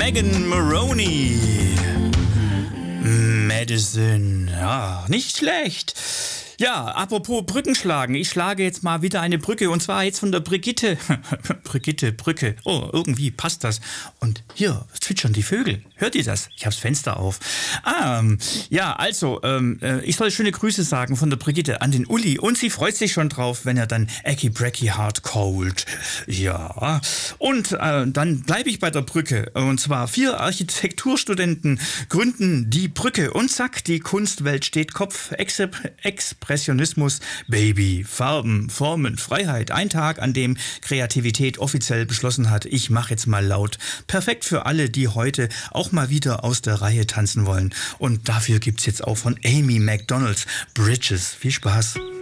Megan Moroney. Madison. Ja, nicht schlecht. Ja, apropos Brücken schlagen. Ich schlage jetzt mal wieder eine Brücke und zwar jetzt von der Brigitte. Brigitte, Brücke. Oh, irgendwie passt das. Und hier zwitschern die Vögel. Hört ihr das? Ich hab's Fenster auf. Ja, also, ich soll schöne Grüße sagen von der Brigitte an den Uli und sie freut sich schon drauf, wenn er dann Ecki Brecky Hard Cold. Ja, und dann bleibe ich bei der Brücke. Und zwar 4 Architekturstudenten gründen die Brücke und zack, die Kunstwelt steht Kopf. Expressionismus, Baby, Farben, Formen, Freiheit. Ein Tag, an dem Kreativität offiziell beschlossen hat, ich mache jetzt mal laut. Perfekt für alle, die heute auch mal wieder aus der Reihe tanzen wollen. Und dafür gibt's jetzt auch von Amy McDonalds Bridges. Viel Spaß.